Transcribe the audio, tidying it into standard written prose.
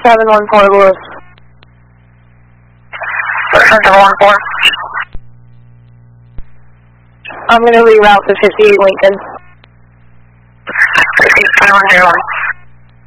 714 Lewis. 714. I'm going to reroute to 58 Lincoln. 58 Lincoln.